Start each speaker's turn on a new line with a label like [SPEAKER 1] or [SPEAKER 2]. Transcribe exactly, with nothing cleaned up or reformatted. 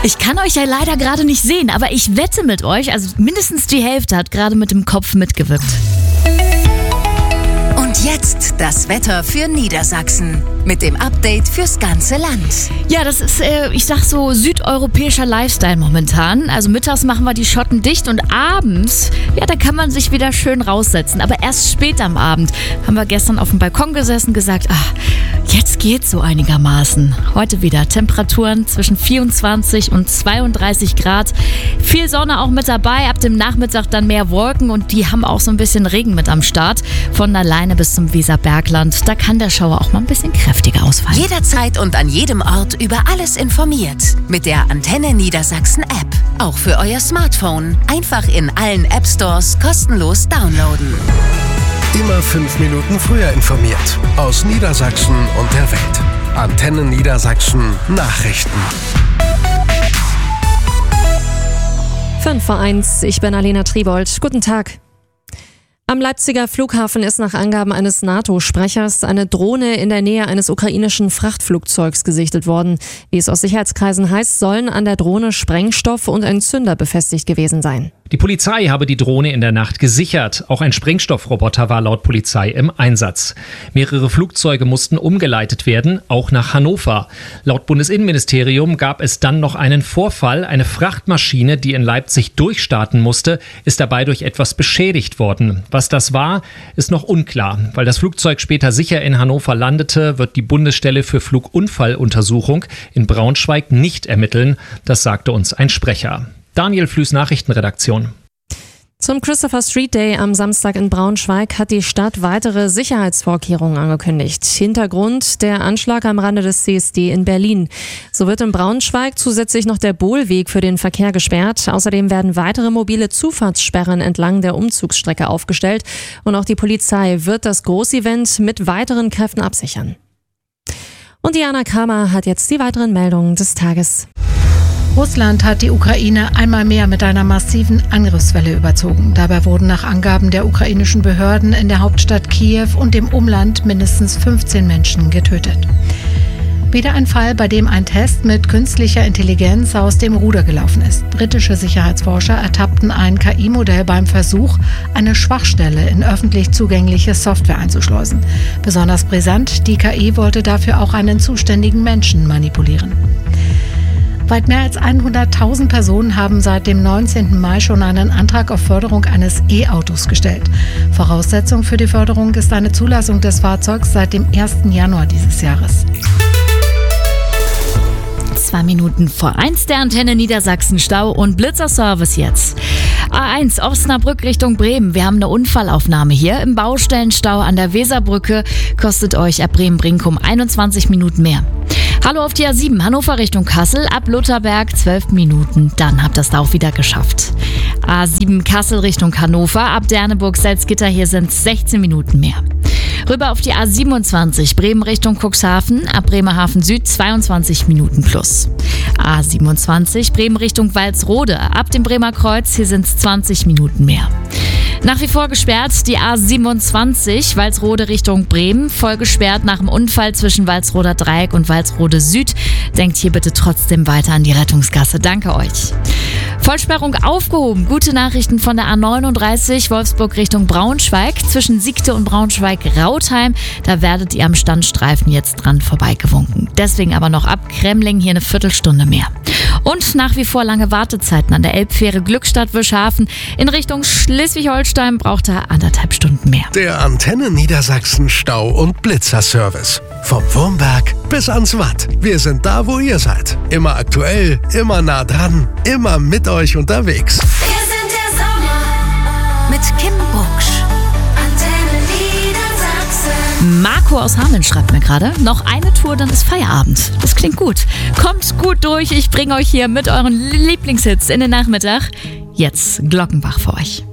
[SPEAKER 1] Ich kann euch ja leider gerade nicht sehen, aber ich wette mit euch, also mindestens die Hälfte hat gerade mit dem Kopf mitgewippt.
[SPEAKER 2] Und jetzt das Wetter für Niedersachsen mit dem Update fürs ganze Land.
[SPEAKER 1] Ja, das ist, äh, ich sag so, südeuropäischer Lifestyle momentan. Also mittags machen wir die Schotten dicht und abends, ja, da kann man sich wieder schön raussetzen. Aber erst spät am Abend haben wir gestern auf dem Balkon gesessen und gesagt, ach, jetzt geht's so einigermaßen. Heute wieder Temperaturen zwischen vierundzwanzig und zweiunddreißig Grad. Viel Sonne auch mit dabei, ab dem Nachmittag dann mehr Wolken und die haben auch so ein bisschen Regen mit am Start. Von der Leine bis zum Weserbergland, da kann der Schauer auch mal ein bisschen kräftiger ausfallen.
[SPEAKER 2] Jederzeit und an jedem Ort über alles informiert. Mit der Antenne Niedersachsen App. Auch für euer Smartphone. Einfach in allen App Stores kostenlos downloaden.
[SPEAKER 3] Immer fünf Minuten früher informiert. Aus Niedersachsen und der Welt. Antenne Niedersachsen Nachrichten.
[SPEAKER 4] fünf vor eins, ich bin Alena Tribold. Guten Tag. Am Leipziger Flughafen ist nach Angaben eines NATO-Sprechers eine Drohne in der Nähe eines ukrainischen Frachtflugzeugs gesichtet worden. Wie es aus Sicherheitskreisen heißt, sollen an der Drohne Sprengstoff und ein Zünder befestigt gewesen sein.
[SPEAKER 5] Die Polizei habe die Drohne in der Nacht gesichert. Auch ein Sprengstoffroboter war laut Polizei im Einsatz. Mehrere Flugzeuge mussten umgeleitet werden, auch nach Hannover. Laut Bundesinnenministerium gab es dann noch einen Vorfall. Eine Frachtmaschine, die in Leipzig durchstarten musste, ist dabei durch etwas beschädigt worden. Was das war, ist noch unklar. Weil das Flugzeug später sicher in Hannover landete, wird die Bundesstelle für Flugunfalluntersuchung in Braunschweig nicht ermitteln. Das sagte uns ein Sprecher. Daniel Flüß, Nachrichtenredaktion.
[SPEAKER 4] Zum Christopher Street Day am Samstag in Braunschweig hat die Stadt weitere Sicherheitsvorkehrungen angekündigt. Hintergrund der Anschlag am Rande des C S D in Berlin. So wird in Braunschweig zusätzlich noch der Bohlweg für den Verkehr gesperrt. Außerdem werden weitere mobile Zufahrtssperren entlang der Umzugsstrecke aufgestellt. Und auch die Polizei wird das Großevent mit weiteren Kräften absichern. Und Diana Kramer hat jetzt die weiteren Meldungen des Tages.
[SPEAKER 6] Russland hat die Ukraine einmal mehr mit einer massiven Angriffswelle überzogen. Dabei wurden nach Angaben der ukrainischen Behörden in der Hauptstadt Kiew und dem Umland mindestens fünfzehn Menschen getötet. Wieder ein Fall, bei dem ein Test mit künstlicher Intelligenz aus dem Ruder gelaufen ist. Britische Sicherheitsforscher ertappten ein K I-Modell beim Versuch, eine Schwachstelle in öffentlich zugängliche Software einzuschleusen. Besonders brisant, die K I wollte dafür auch einen zuständigen Menschen manipulieren. Weit mehr als hunderttausend Personen haben seit dem neunzehnten Mai schon einen Antrag auf Förderung eines E-Autos gestellt. Voraussetzung für die Förderung ist eine Zulassung des Fahrzeugs seit dem ersten Januar dieses Jahres.
[SPEAKER 1] Zwei Minuten vor eins der Antenne Niedersachsen Stau und Blitzerservice jetzt. A eins Osnabrück Richtung Bremen. Wir haben eine Unfallaufnahme hier. Im Baustellenstau an der Weserbrücke kostet euch ab Bremen-Brinkum einundzwanzig Minuten mehr. Hallo auf die A sieben, Hannover Richtung Kassel, ab Lutherberg zwölf Minuten, dann habt ihr es da auch wieder geschafft. A sieben Kassel Richtung Hannover, ab Derneburg-Salzgitter, hier sind sechzehn Minuten mehr. Rüber auf die A siebenundzwanzig, Bremen Richtung Cuxhaven, ab Bremerhaven Süd zweiundzwanzig Minuten plus. A siebenundzwanzig, Bremen Richtung Walsrode, ab dem Bremer Kreuz, hier sind es zwanzig Minuten mehr. Nach wie vor gesperrt die A siebenundzwanzig, Walsrode Richtung Bremen, voll gesperrt nach dem Unfall zwischen Walsroder Dreieck und Walsrode Süd. Denkt hier bitte trotzdem weiter an die Rettungsgasse. Danke euch. Vollsperrung aufgehoben. Gute Nachrichten von der A neununddreißig, Wolfsburg Richtung Braunschweig, zwischen Siegte und Braunschweig-Rautheim. Da werdet ihr am Standstreifen jetzt dran vorbeigewunken. Deswegen aber noch ab Kremling hier eine Viertelstunde mehr. Und nach wie vor lange Wartezeiten an der Elbfähre Glückstadt-Wischhafen. In Richtung Schleswig-Holstein braucht er anderthalb Stunden mehr.
[SPEAKER 3] Der Antenne Niedersachsen Stau- und Blitzerservice. Vom Wurmberg bis ans Watt. Wir sind da, wo ihr seid. Immer aktuell, immer nah dran, immer mit euch unterwegs.
[SPEAKER 2] Wir sind der Sommer mit Kim Bucksch. Antenne Niedersachsen.
[SPEAKER 1] Marco aus Hameln schreibt mir gerade, noch eine Tour, dann ist Feierabend. Das klingt gut. Kommt gut durch, ich bringe euch hier mit euren Lieblingshits in den Nachmittag. Jetzt Glockenbach für euch.